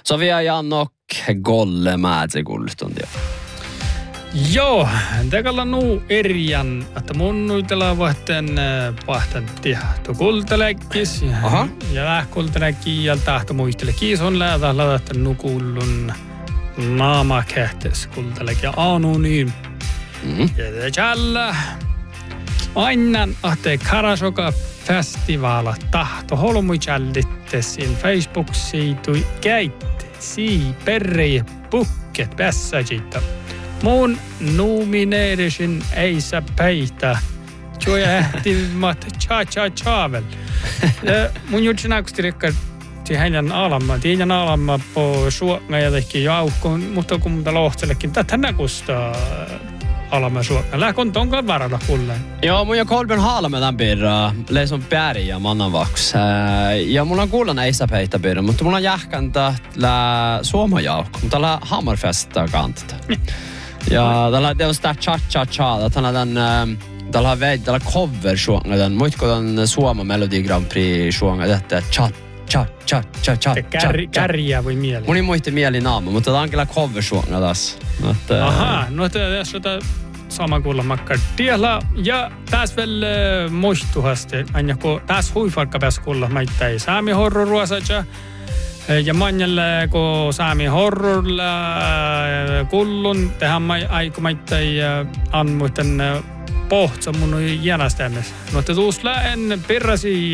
Så vi har Janok Golle Määtsikullistuntia. Joo, tekalla nuu erjan, että mun nuitella vahtan tehty kultalekkis ja lähkultalekki ja tahto muistele kiison ladattu nukullun naamakähtes kultalekki anonym. Ja täällä aina ahte Karasoka festivaala tahto holmujallitte sin Facebook-siitui käytte perre bukket passagita. Mun nomineerisin ei saa peitä. Tuo ehtimat cha-cha-chavel. Mun jutsi näköisesti rikka heidän alamma. Tiedän alamma po suokna ja tehkin jauhkoon, mutta kun muuta lohtsellekin. Tätä näköistä alamma suokna. Lähkon tonkaan varalla kulleen. Joo, mun ja Kolbjörn Haalame tämän piirraa. Leison Päriä mannanvaks. Ja mulla on kuulla ei saa peitä piirraa, mutta mulla on jähkäntä suomajauhko. Mutta täällä Hammerfesta kantata. Ja tällä on sitä cha-cha-cha, tällä on cover-suonga, muitko tämän Suomen Melodi Grand Prix-suonga, että cha-cha-cha-cha-cha. Kärjää voi mieli. Mun ei muisti mieli naama, mutta tämä on kyllä cover-suonga taas. Aha, no tässä on sama kuulla makkar. Tiellä, ja tässä vielä muistuhasti, aina kun tässä huifarkka pääsi kuulla, mä ei saami horroruosaja. Ja manjalle, kun saami horrolla kullun, tehdään aikomaittain anmuiden pohtsa mun jänästämys. No te tuusla en pirrasi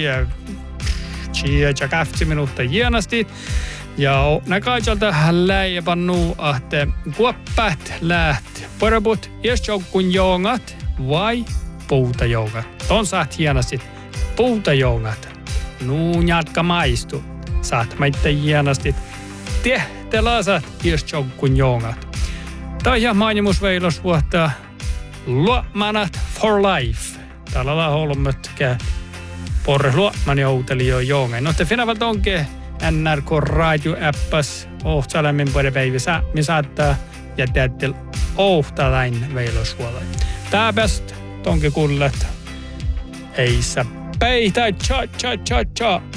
ja käftsi minuutta jänästi. Ja näkaajalta läipannu, että kuoppäät läht porabut, jos joukkuun joongat vai puutajoongat. Ton saat jänästi puutajoongat. Nuun jatka maistu. Saat meitä hienosti tehtäläsät, jos jonkun jongat. Tai ja mainimusveilos vuotta luomanat for life. Täällä on holmötkä porre luoman jouteli jo jongen. No te finavat onkin NRK radio-appas ohtsalemmin puolella päivissä. Me saattaa jättää ohtalain veilosvuoleen. Tää best tonkin kullet. Ei saa peitä cha cha cha cha.